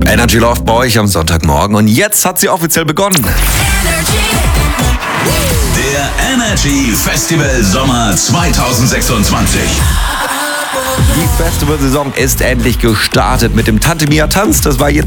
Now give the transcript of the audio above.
Energy läuft bei euch am Sonntagmorgen und jetzt hat sie offiziell begonnen. Der Energy Festival Sommer 2026. Die Festivalsaison ist endlich gestartet mit dem Tante Mia Tanz. Das war jetzt